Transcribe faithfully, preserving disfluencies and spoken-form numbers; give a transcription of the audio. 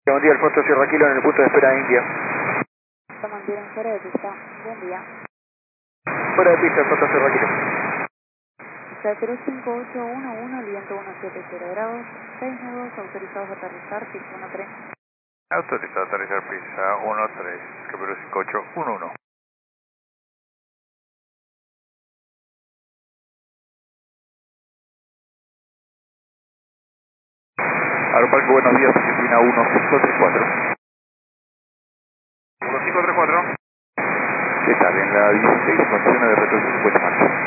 Buen día, Alfonso Sierra Kilo en el punto de espera de India. Se mantienen fuera de pista. Buen día. Fuera de pista, Alfonso Sierra Kilo. Pista cero cinco ocho uno uno, el viento uno siete cero grados, seis nudos autorizados a aterrizar, pista uno tres. Autorizado a aterrizar pista uno tres, Capero cinco ocho uno uno. Aeroparque, buenos días, Argentina uno cinco tres cuatro. uno cinco tres cuatro. ¿Qué tal? En la dieciséis, condiciones de retroceso, pues marcha.